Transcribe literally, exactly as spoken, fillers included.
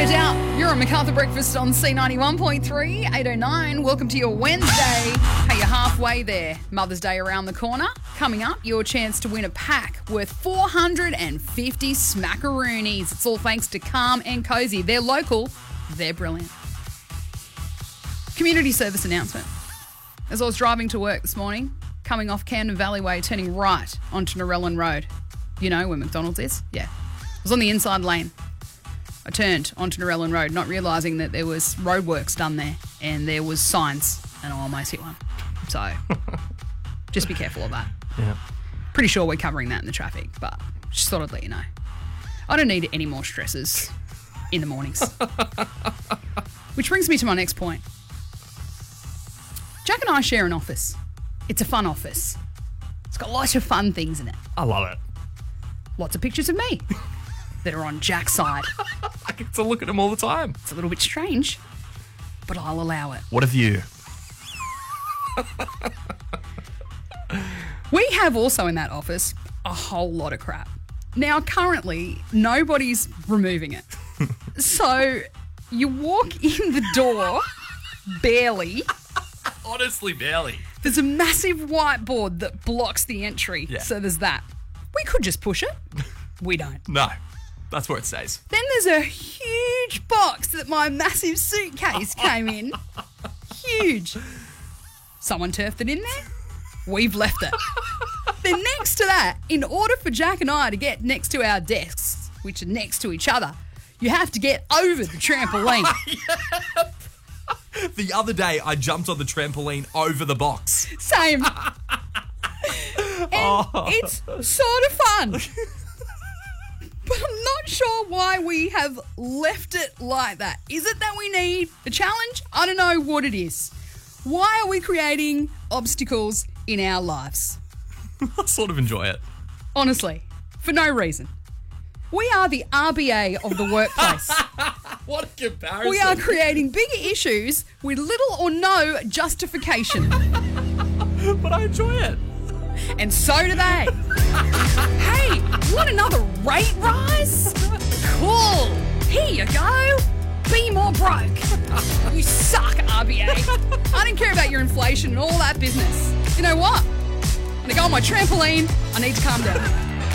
No doubt. You're on MacArthur Breakfast on C ninety-one point three, eight oh nine. Welcome to your Wednesday. Hey, you're halfway there. Mother's Day around the corner. Coming up, your chance to win a pack worth four hundred fifty smackaroonies. It's all thanks to Calm and Cozy. They're local. They're brilliant. Community service announcement. As I was driving to work this morning, coming off Camden Valley Way, turning right onto Narellan Road. You know where McDonald's is? Yeah. I was on the inside lane. I turned onto Narellan Road, not realising that there was roadworks done there and there was signs, and I almost hit one. So just be careful of that. Yeah. Pretty sure we're covering that in the traffic, but just thought I'd let you know. I don't need any more stresses in the mornings. Which brings me to my next point. Jack and I share an office. It's a fun office. It's got lots of fun things in it. I love it. Lots of pictures of me that are on Jack's side. I get to look at them all the time. It's a little bit strange, but I'll allow it. What have you? We have also in that office a whole lot of crap. Now, currently, nobody's removing it. So you walk in the door, barely. Honestly, barely. There's a massive whiteboard that blocks the entry. Yeah. So there's that. We could just push it. We don't. No, that's where it stays. Then there's a huge box that my massive suitcase came in. Huge. Someone turfed it in there. We've left it. Then next to that, in order for Jack and I to get next to our desks, which are next to each other, you have to get over the trampoline. Yep. The other day, I jumped on the trampoline over the box. Same. And Oh. it's sort of fun. But I'm not sure why we have left it like that. Is it that we need a challenge? I don't know what it is. Why are we creating obstacles in our lives? I sort of enjoy it. Honestly, for no reason. We are the R B A of the workplace. What a comparison. We are creating bigger issues with little or no justification. But I enjoy it. And so do they. Hey, want another rate rise? Cool. Here you go. Be more broke. You suck, R B A. I don't care about your inflation and all that business. You know what? I'm going to go on my trampoline. I need to calm down.